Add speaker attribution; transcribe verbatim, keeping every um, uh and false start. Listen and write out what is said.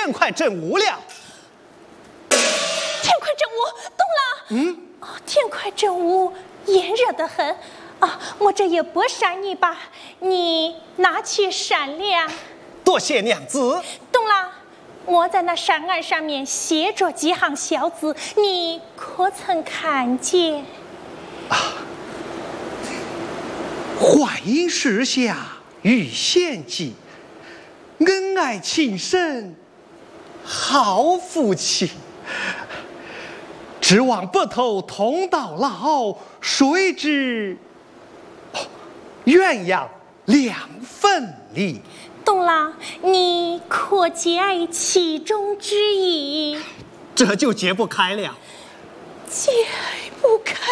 Speaker 1: 天快正午了。
Speaker 2: 天快正午，懂了。
Speaker 1: 嗯，
Speaker 2: 哦，天快正午，炎热得很。啊，我这也不扇你吧，你拿去扇凉。
Speaker 1: 多谢娘子。
Speaker 2: 懂了。我在那扇案上面写着几行小字，你可曾看见？
Speaker 1: 啊，淮阴时下遇献计，恩爱情深，好夫妻。指望白头同到老，谁知鸳鸯两分离。
Speaker 2: 懂了，你可解其中之意？
Speaker 1: 这就解不开了。
Speaker 2: 解不开。